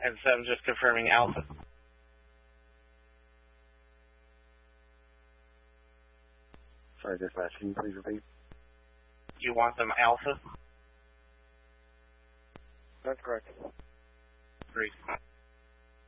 And so I'm just confirming alpha. Sorry, dispatch, can you please repeat? You want them alpha? That's correct. Great.